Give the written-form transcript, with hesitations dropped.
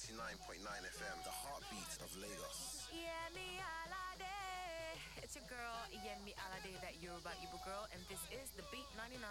99.9 FM, the heartbeat of Lagos. Yemi Alade. It's your girl, Yemi Alade, that Yoruba Igbo girl, and this is The Beat 99.